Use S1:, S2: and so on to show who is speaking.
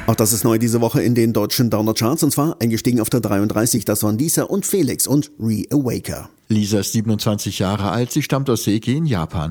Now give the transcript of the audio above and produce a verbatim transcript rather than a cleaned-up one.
S1: Auch das ist neu diese Woche in den deutschen Downer-Charts, und zwar eingestiegen auf der dreiunddreißig. Das waren Lisa und Felix und Reawaker.
S2: Lisa ist siebenundzwanzig Jahre alt, sie stammt aus Seiki in Japan.